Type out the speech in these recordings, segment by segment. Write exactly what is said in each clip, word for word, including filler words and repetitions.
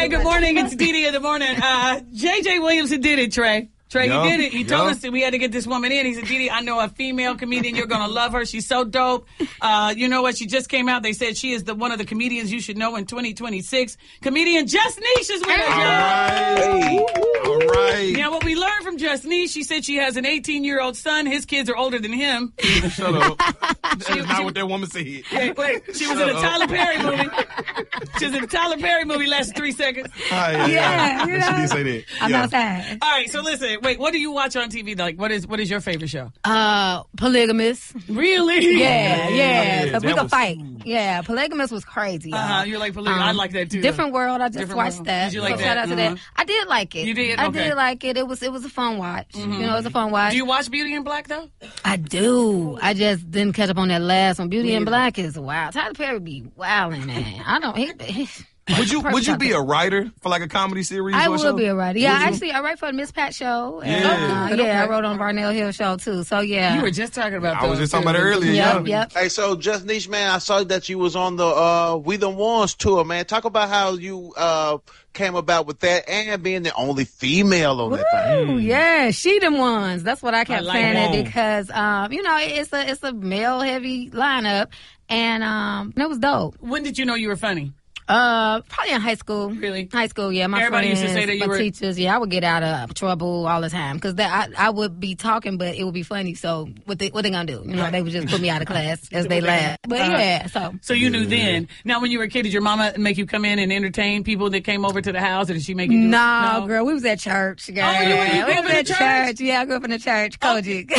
Hey, good morning. It's Dee Dee in the morning. Uh, J J Williamson did it, Trey. Trey, Yep. he did it. He told Yep. us that we had to get this woman in. He said, Dee Dee, I know a female comedian. You're going to love her. She's so dope. Uh, you know what? She just came out. They said she is the one of the comedians you should know in twenty twenty-six. Comedian Just Niche is with us, All y'all. right. All right. Now, what we learned from Just Niche, she said she has an eighteen-year-old son. His kids are older than him. Shut up. That's not what that woman said. Wait, wait. She was in a Tyler Perry movie. She was in a Tyler Perry movie. Lasted three seconds. Ah, yeah, Yeah, you She know. did say that. I'm yeah. outside. All right, so listen. Wait, what do you watch on T V? Like, what is what is your favorite show? Uh, Polygamous. Really? Yeah, yeah. yeah, Because we that could was- fight. Yeah, Polygamous was crazy. y'all. Uh-huh. You like polygamy? I Um, like that too. Different World. I just Different watched World. that. Did you like so that? Shout out to Uh-huh. that. I did like it. You did? I Okay. did like it. It was it was a fun watch. You know, it was a fun watch. Do you watch Beauty in Black though? I do. I just didn't catch up on that last one. Beauty in Black is wild. Tyler Perry be wilding, man. I don't. He, he, Would you Would you be a writer for like a comedy series? I or would show? be a writer. Yeah, Would you? actually, I write for the Miss Pat show. And, Yeah. uh, Okay. yeah, I wrote on Varnell Hill show too. So yeah. You were just talking about. I was those, just talking about too. it earlier. Yep, yeah. yep. Hey, so Just Niche, man, I saw that you was on the uh, We the Ones tour, man. Talk about how you uh, came about with that and being the only female on that thing. Ooh, yeah, she them ones. That's what I kept I like saying that. it because um, you know, it's a it's a male heavy lineup, and um, it was dope. When did you know you were funny? Uh, probably in high school. Really? High school, yeah. My Everybody used friends, to say that you my were- teachers. Yeah, I would get out of trouble all the time because I I would be talking, but it would be funny. So what they what they gonna do? You know, they would just put me out of class as they laugh. But Uh-huh. yeah, so So you knew then. Now, when you were a kid, did your mama make you come in and entertain people that came over to the house, or did she make you? Do no, no, girl, we was at church. Girl. Oh, you were- you grew we up was in at the church? Yeah, I grew up in the church. Kojic.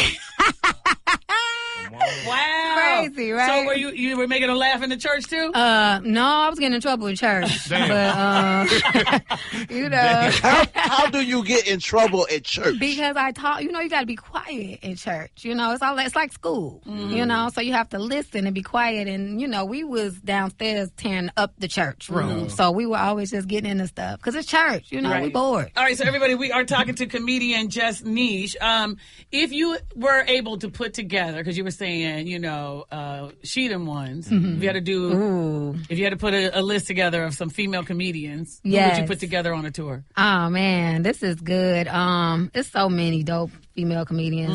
Wow, Crazy, right? So were you you were making them laugh in the church too? Uh, no, I was getting in trouble in church. Damn. But, uh, you know, How, how do you get in trouble at church? because I taught, you know, you got to be quiet in church. You know, it's all it's like school. Mm-hmm. You know, so you have to listen and be quiet. And you know, we was downstairs tearing up the church room, so we were always just getting into stuff because it's church. You know, we Mm-hmm. Right. bored. All right, so everybody, we are talking to comedian Just Niche. Um, if you were able to put together, because you were saying, you know, uh, she them ones. If you had to do, Ooh. if you had to put a, a list together of some female comedians, who would Yes. you put together on a tour? Oh man, this is good. Um, it's so many dope female comedians.